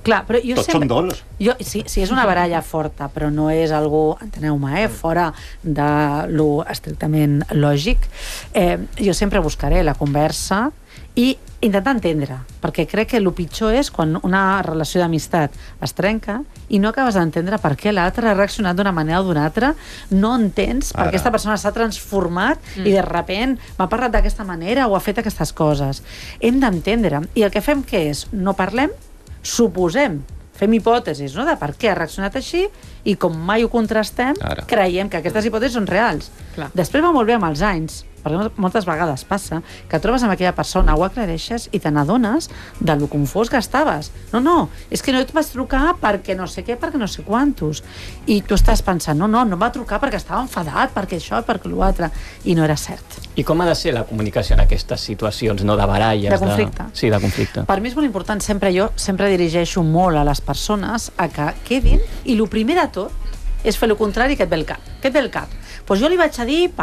Clar, però jo Tots són dols. Sí, és una baralla forta, però no és algú, enteneu-me, fora de lo estrictament lògic. Jo sempre buscaré la conversa i intentar entendre, perquè crec que el pitjor és quan una relació d'amistat es trenca i no acabes d'entendre per què l'altre ha reaccionat d'una manera o d'una altra, no entens per què aquesta persona s'ha transformat i de sobte m'ha parlat d'aquesta manera o ha fet aquestes coses. Hem d'entendre, i el que fem què és? No parlem, suposem, fem hipòtesis, no?, de per què ha reaccionat així, i com mai ho contrastem, creiem que aquestes hipòtesis són reals. Després va molt bé amb els anys, perquè moltes vegades passa que trobes amb aquella persona, ho aclareixes i te n'adones de lo confós que estaves. No, és que no et vas trucar perquè no sé què, perquè no sé quantos. I tu estàs pensant, no em va trucar perquè estava enfadat, perquè això, perquè l'altre, i no era cert. I com ha de ser la comunicació en aquestes situacions, no de baralles? De conflicte. Sí, de conflicte. Per mi és molt important, jo sempre dirigeixo molt a les persones a que quedin, i el primer de tot és fer el contrari que et ve el cap. Què et ve el cap? Doncs jo li vaig a dir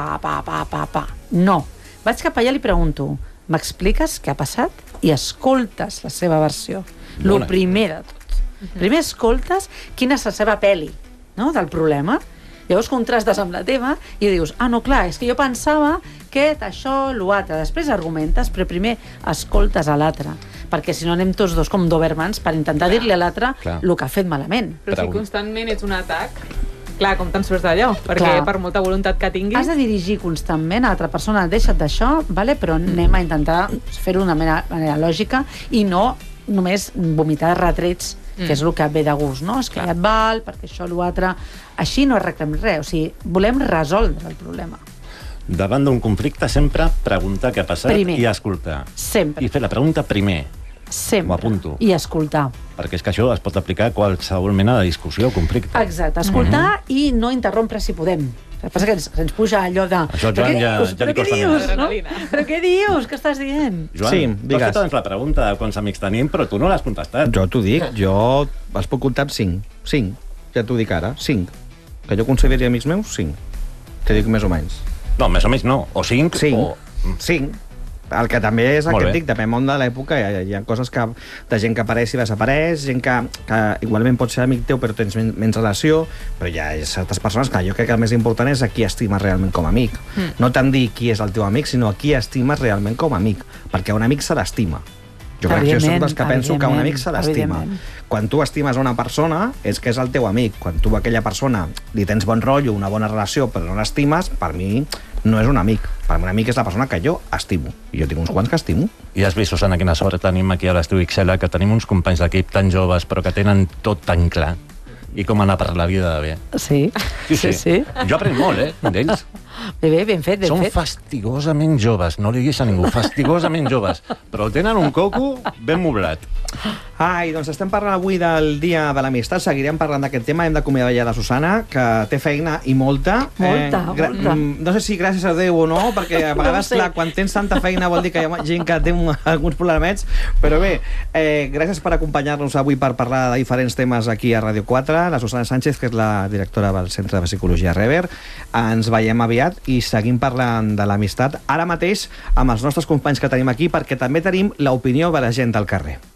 pa. No. Vaig cap allà i li pregunto, m'expliques què ha passat? I escoltes la seva versió. El primer de tot. Primer escoltes quina és la seva peli, no?, del problema. Llavors contrastes amb la teva i dius, no, clar, és que jo pensava que això, l'altre. Després argumentes, però primer escoltes a l'altre, perquè si no anem tots dos com dobermans per intentar dir-li a l'altre el que ha fet malament. Però si constantment ets un atac, clar, com te'n surts d'allò? Perquè per molta voluntat que tinguis... Has de dirigir constantment a l'altra persona, deixa't d'això, però anem a intentar fer-ho d'una manera lògica i no només vomitar retrets, que és el que ve de gust, no? És que ja et val, perquè això, l'altre... Així no arreglem res, o sigui, volem resoldre el problema. Davant d'un conflicte, sempre preguntar què ha passat i escoltar. Sempre. I fer la pregunta primer. Sempre. Ho apunto. I escoltar. Perquè és que això es pot aplicar a qualsevol mena de discussió o conflicte. Exacte, escoltar i no interrompre si podem. El que passa que ens puja allò de... Això, Joan, ja li costa més. Però què dius? Què estàs dient? Joan, tu has fet abans la pregunta de quants amics tenim, però tu no l'has contestat. Jo t'ho dic, es pot comptar 5. 5. Ja t'ho dic ara, 5. Que jo consideri amics meus, 5. Te dic més o menys. No, més o menys no. O 5 o... 5. El que també és el que et dic, depèn molt de l'època. Hi ha coses de gent que apareix i desapareix, gent que igualment pot ser amic teu però tens menys relació, però hi ha certes persones que jo crec que el més important és a qui estimes realment com a amic. No tant dir qui és el teu amic, sinó a qui estimes realment com a amic, perquè un amic se l'estima. Jo crec que jo soc dels que penso que un amic se l'estima. Quan tu estimes una persona és que és el teu amic. Quan tu a aquella persona li tens bon rotllo, una bona relació, però no l'estimes, per mi no és un amic. Per mi un amic és la persona que jo estimo. I jo tinc uns quants que estimo. I has vist, Susana, quina sort tenim aquí a l'Estiu XL, que tenim uns companys d'equip tan joves, però que tenen tot tan clar. I com anar per la vida de bé. Sí. Jo aprenc molt, d'ells. Bé, ben fet. Són fastigosament joves, no li diguis a ningú, fastigosament joves, però tenen un coco ben moblat. Doncs estem parlant avui del Dia de l'Amistat, seguirem parlant d'aquest tema, hem d'acomiadar ja la Susana, que té feina i molta. Molta. No sé si gràcies a Déu o no, perquè a vegades, clar, quan tens tanta feina vol dir que hi ha gent que té alguns problemets, però bé, gràcies per acompanyar-nos avui per parlar de diferents temes aquí a Ràdio 4, la Susana Sánchez, que és la directora del Centre de Psicologia Rever. Ens veiem aviat i seguim parlant de l'amistat, ara mateix amb els nostres companys que tenim aquí, perquè també tenim l'opinió de la gent del carrer.